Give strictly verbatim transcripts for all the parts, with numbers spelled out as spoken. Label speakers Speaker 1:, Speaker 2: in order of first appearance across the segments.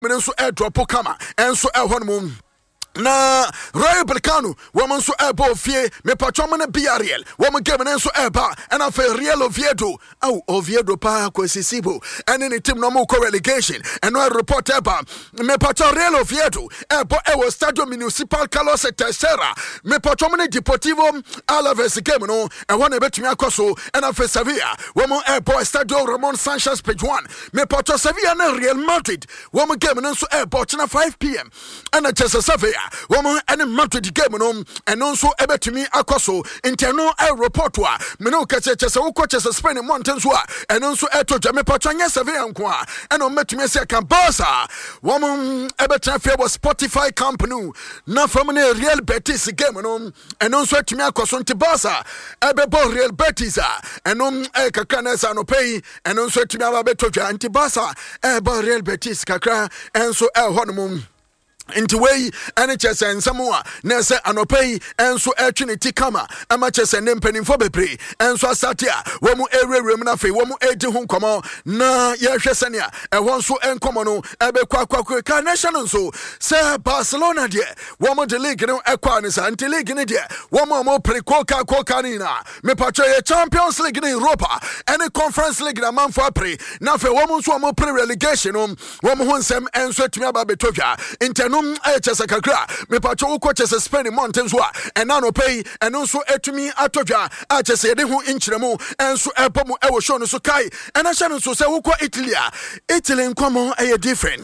Speaker 1: so airdrop kama enso ehon mum na Rayo Vallecano woman so ebo fie me patron na Villarreal woman game na so eba and afa Real Oviedo au Oviedo pa kwesisibo and any team no mo relegation and no report eba me patron Real Oviedo ebo e was Stadio Municipal Carlos Teixeira me patron na Deportivo Alaves game no and one betumi akoso and afa Sevilla woman ebo Stadio Ramon Sanchez page one me patron Sevilla na Real Madrid woman game na so ebo na five p.m. and a Chelsea Sevilla woman and Madrid game no and also ebetumi akoso interno a report wa me no kache chese wo ko chese Spain mountains wa and also eto jame patwanya Sevilla nko a and on metumi se kan Barca woman ebetra fe was Spotify company na from the Real Betis game no and also etumi akoso nti Barca ebebo Real Betis and on e kakra na sa no pay and also etumi abeto jwa nti Barca ebo Real Betis kakra and so e hono Inti way any chess and Samoa Nessa Anopay and so Trinity Kama ama chess and penning for bebre and so Satia womu ere remunafe womu edi hun komo na yeshesania and one so en komono ebe kwa kwa kwa nation so say Barcelona de womu the league no ekwanisa anti league ne de womu mo prekoka koka nina me patro ye Champions League in Europa any Conference League na man for pre na fe womu so mo pre relegation um womu hunsem en so tumi aba betofia intenu Chesa kakra me pacho uko chesa Spain mountains wa and now no pay and also etumi atodwa a chesa de hu inchiremu enso ebomu e wo show no so kai and a channel so say uko Italy Italy nkomo e different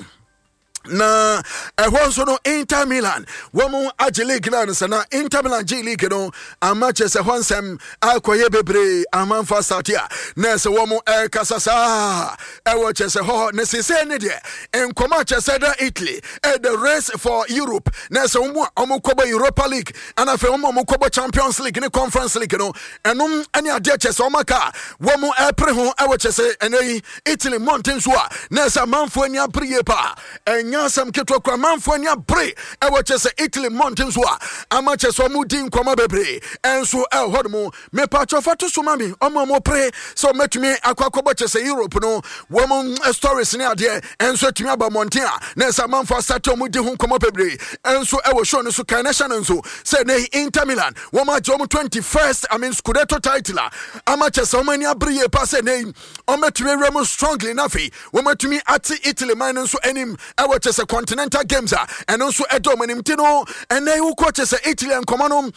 Speaker 1: na ehwo so no Inter Milan womu age league na so na Inter Milan G League no amache se honsem akoye bebre amanfa satia na se womu e kasasa e wo chese ho na se se ne de enkoma chese da Italy e the race for Europe na se womu omukobo Europa League ana fe womu omukobo Champions League ne Conference League no enum ani ade chese omaka womu e pre ho e wo chese enei Italy mountains wa na se manfo ani apriye pa enya some ketwa kwa manfo nya bre e wo chese Italy mountains wa ama chese omu di nkoma bebre enso e hodmo me pacho fato so mami omo mo pre so metumi akwakobo chese Europe no wo mo stories ne ade enso tumi aba montia na sa manfo sate omu di nkoma bebre enso e wo show no so kan nation so say ne Inter Milan wo ma jo twenty-first I mean Scudetto title ama chese omu nya bre e pass ne ometumi remo strongly nafi wo metumi ati Italy man so enim e wo chese continental games and also edo manim tino and they who coaches Italy and common